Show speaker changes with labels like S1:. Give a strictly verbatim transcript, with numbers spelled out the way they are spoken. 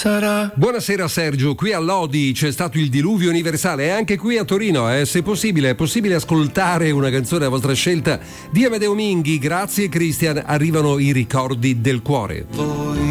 S1: sarà.
S2: Buonasera Sergio, qui a Lodi c'è stato il diluvio universale e anche qui a Torino, eh, se possibile, è possibile ascoltare una canzone a vostra scelta di Amedeo Minghi. Grazie Christian, arrivano i ricordi del cuore.
S1: Voi